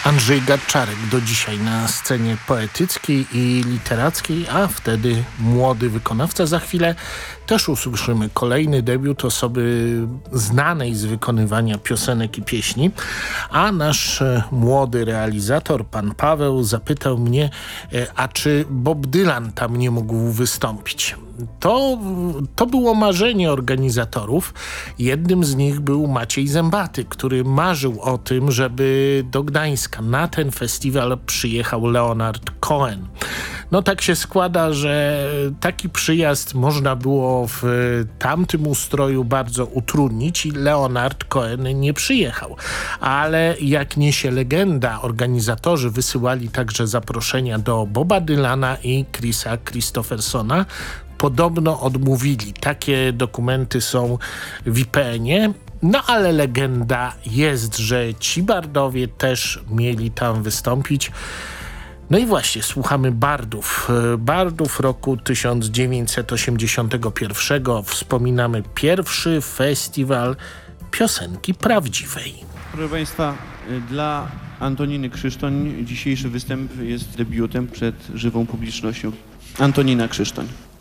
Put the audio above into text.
Andrzej Gacczarek do dzisiaj na scenie poetyckiej i literackiej, a wtedy młody wykonawca. Za chwilę też usłyszymy kolejny debiut osoby znanej z wykonywania piosenek i pieśni, a nasz młody realizator, pan Paweł, zapytał mnie, a czy Bob Dylan tam nie mógł wystąpić. To było marzenie organizatorów. Jednym z nich był Maciej Zębaty, który marzył o tym, żeby do Gdańska na ten festiwal przyjechał Leonard Cohen. No tak się składa, że taki przyjazd można było w tamtym ustroju bardzo utrudnić i Leonard Cohen nie przyjechał. Ale jak niesie legenda, organizatorzy wysyłali także zaproszenia do Boba Dylana i Chrisa Christophersona. Podobno odmówili. Takie dokumenty są w IPN-ie. No ale legenda jest, że ci bardowie też mieli tam wystąpić. No i właśnie, słuchamy bardów. Bardów roku 1981. Wspominamy pierwszy festiwal piosenki prawdziwej. Proszę Państwa, dla Antoniny Krzysztoń dzisiejszy występ jest debiutem przed żywą publicznością. Antonina Krzysztoń.